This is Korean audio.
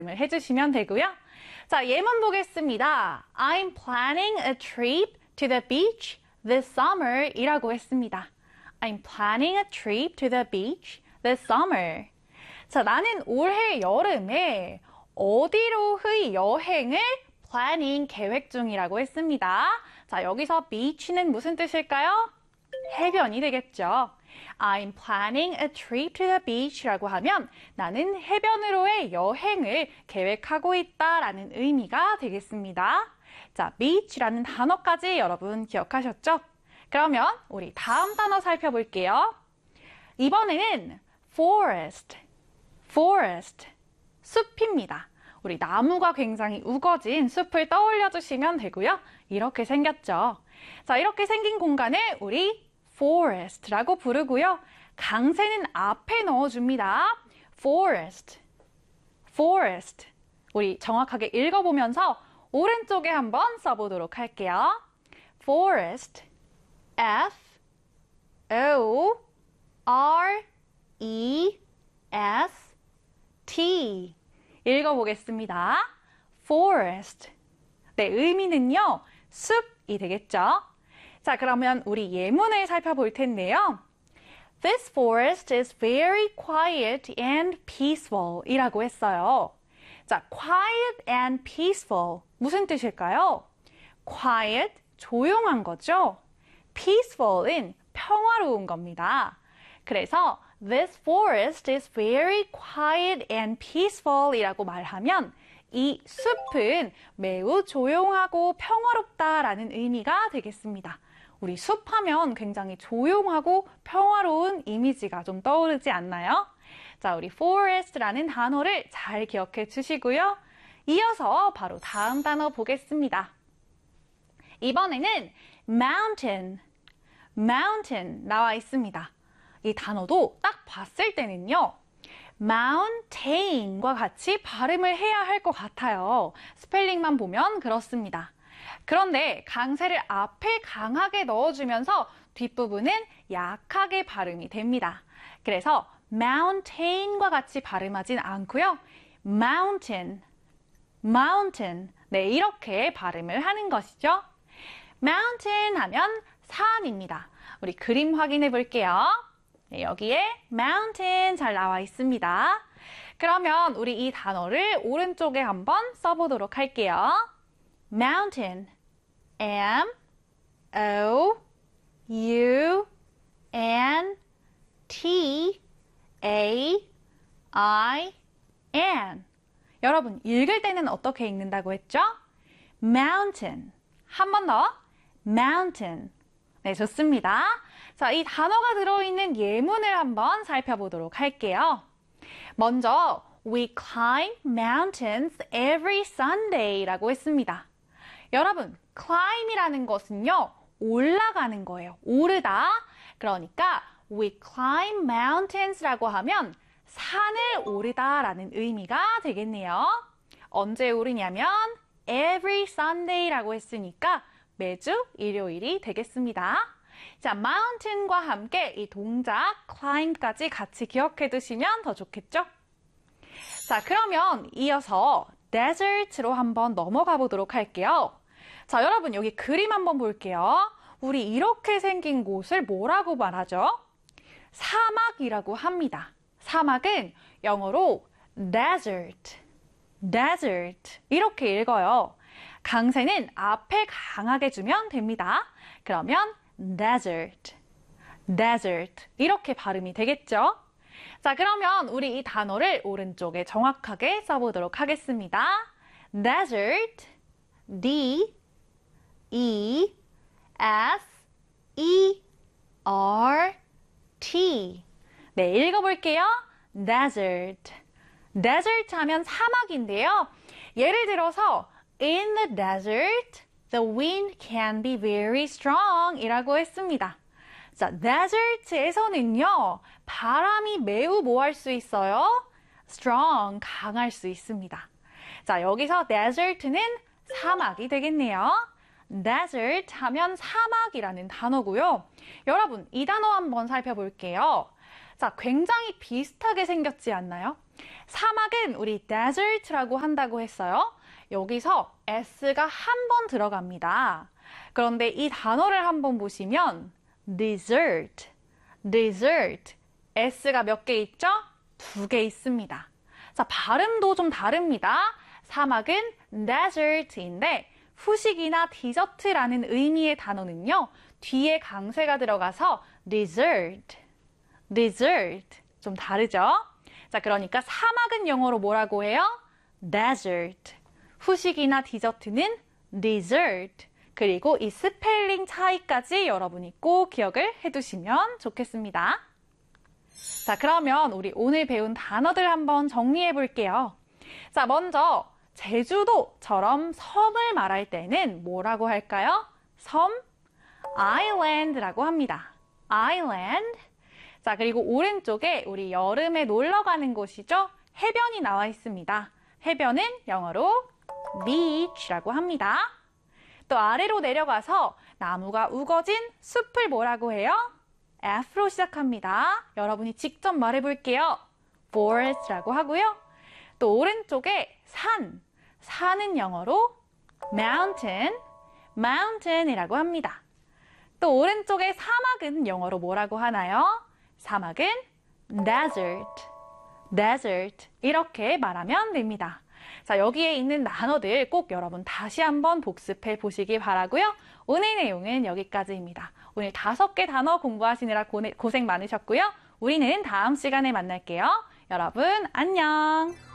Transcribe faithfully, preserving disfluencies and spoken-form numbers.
해주시면 되고요. 자, 예문 보겠습니다. I'm planning a trip to the beach this summer 이라고 했습니다. I'm planning a trip to the beach this summer. 자, 나는 올해 여름에 어디로의 여행을 planning 계획 중이라고 했습니다. 자, 여기서 beach는 무슨 뜻일까요? 해변이 되겠죠. I'm planning a trip to the beach라고 하면 나는 해변으로의 여행을 계획하고 있다라는 의미가 되겠습니다. 자, beach라는 단어까지 여러분 기억하셨죠? 그러면 우리 다음 단어 살펴볼게요. 이번에는 forest, forest, 숲입니다. 우리 나무가 굉장히 우거진 숲을 떠올려 주시면 되고요. 이렇게 생겼죠. 자, 이렇게 생긴 공간을 우리 forest라고 부르고요. 강세는 앞에 넣어줍니다. forest, forest. 우리 정확하게 읽어보면서 오른쪽에 한번 써보도록 할게요. forest, F, O, R, E, S, T. 읽어보겠습니다. forest. 네, 의미는요, 숲이 되겠죠. 자, 그러면 우리 예문을 살펴볼 텐데요. This forest is very quiet and peaceful 이라고 했어요. 자, quiet and peaceful 무슨 뜻일까요? quiet, 조용한 거죠. peaceful은 평화로운 겁니다. 그래서 This forest is very quiet and peaceful 이라고 말하면 이 숲은 매우 조용하고 평화롭다라는 의미가 되겠습니다. 우리 숲하면 굉장히 조용하고 평화로운 이미지가 좀 떠오르지 않나요? 자, 우리 forest라는 단어를 잘 기억해 주시고요. 이어서 바로 다음 단어 보겠습니다. 이번에는 mountain, mountain 나와 있습니다. 이 단어도 딱 봤을 때는요. mountain과 같이 발음을 해야 할 것 같아요. 스펠링만 보면 그렇습니다. 그런데 강세를 앞에 강하게 넣어주면서 뒷부분은 약하게 발음이 됩니다. 그래서 mountain과 같이 발음하진 않고요. mountain, mountain. 네, 이렇게 발음을 하는 것이죠. mountain 하면 산입니다. 우리 그림 확인해 볼게요. 네, 여기에 mountain 잘 나와 있습니다. 그러면 우리 이 단어를 오른쪽에 한번 써보도록 할게요. mountain, M, O, U, N, T, A, I, N. 여러분, 읽을 때는 어떻게 읽는다고 했죠? mountain. 한 번 더. mountain. 네, 좋습니다. 자, 이 단어가 들어있는 예문을 한번 살펴보도록 할게요. 먼저, we climb mountains every Sunday 라고 했습니다. 여러분, climb이라는 것은요, 올라가는 거예요. 오르다. 그러니까 we climb mountains라고 하면 산을 오르다라는 의미가 되겠네요. 언제 오르냐면 every Sunday라고 했으니까 매주 일요일이 되겠습니다. 자, mountain과 함께 이 동작 climb까지 같이 기억해 두시면 더 좋겠죠? 자, 그러면 이어서 desert로 한번 넘어가 보도록 할게요. 자, 여러분 여기 그림 한번 볼게요. 우리 이렇게 생긴 곳을 뭐라고 말하죠? 사막이라고 합니다. 사막은 영어로 desert, desert 이렇게 읽어요. 강세는 앞에 강하게 주면 됩니다. 그러면 desert, desert 이렇게 발음이 되겠죠? 자, 그러면 우리 이 단어를 오른쪽에 정확하게 써보도록 하겠습니다. desert, D, E, S, E, R, T. 네, 읽어볼게요. desert. desert 하면 사막인데요. 예를 들어서 in the desert, the wind can be very strong 이라고 했습니다. 자, desert에서는요, 바람이 매우 뭐 할 수 있어요? strong, 강할 수 있습니다. 자, 여기서 desert는 사막이 되겠네요. desert 하면 사막이라는 단어고요. 여러분, 이 단어 한번 살펴볼게요. 자, 굉장히 비슷하게 생겼지 않나요? 사막은 우리 desert라고 한다고 했어요. 여기서 s가 한 번 들어갑니다. 그런데 이 단어를 한번 보시면 desert, desert, s가 몇 개 있죠? 두 개 있습니다. 자, 발음도 좀 다릅니다. 사막은 desert인데 후식이나 디저트라는 의미의 단어는요. 뒤에 강세가 들어가서 dessert, dessert 좀 다르죠? 자, 그러니까 사막은 영어로 뭐라고 해요? desert. 후식이나 디저트는 dessert. 그리고 이 스펠링 차이까지 여러분이 꼭 기억을 해두시면 좋겠습니다. 자, 그러면 우리 오늘 배운 단어들 한번 정리해 볼게요. 자, 먼저 제주도처럼 섬을 말할 때는 뭐라고 할까요? 섬, island라고 합니다. island. 자, 그리고 오른쪽에 우리 여름에 놀러 가는 곳이죠. 해변이 나와 있습니다. 해변은 영어로 beach라고 합니다. 또 아래로 내려가서 나무가 우거진 숲을 뭐라고 해요? F로 시작합니다. 여러분이 직접 말해볼게요. forest라고 하고요. 또 오른쪽에 산, 산은 영어로 mountain, mountain이라고 합니다. 또 오른쪽에 사막은 영어로 뭐라고 하나요? 사막은 desert, desert 이렇게 말하면 됩니다. 자, 여기에 있는 단어들 꼭 여러분 다시 한번 복습해 보시기 바라고요. 오늘 내용은 여기까지입니다. 오늘 다섯 개 단어 공부하시느라 고생 많으셨고요. 우리는 다음 시간에 만날게요. 여러분 안녕!